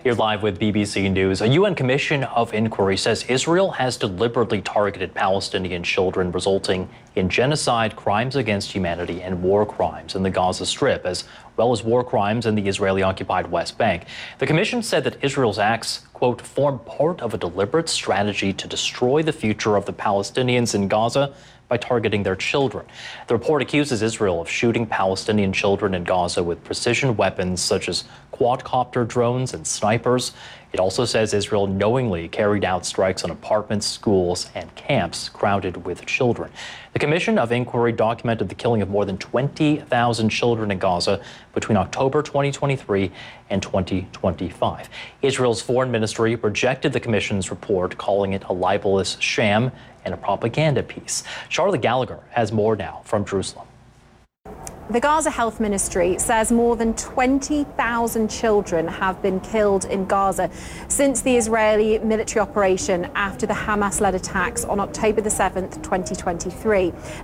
Here live with BBC News, a UN Commission of Inquiry says Israel has deliberately targeted Palestinian children, resulting in genocide, crimes against humanity, and war crimes in the Gaza Strip, as well as war crimes in the Israeli-occupied West Bank. The commission said that Israel's acts, quote, form part of a deliberate strategy to destroy the future of the Palestinians in Gaza by targeting their children. The report accuses Israel of shooting Palestinian children in Gaza with precision weapons such as quadcopter drones and snipers. It also says Israel knowingly carried out strikes on apartments, schools, and camps crowded with children. The Commission of Inquiry documented the killing of more than 20,000 children in Gaza between October 2023 and 2025. Israel's foreign ministry rejected the commission's report, calling it a libelous sham and a propaganda piece. Charlotte Gallagher has more now from Jerusalem. The Gaza Health Ministry says more than 20,000 children have been killed in Gaza since the Israeli military operation after the Hamas-led attacks on October the 7th, 2023.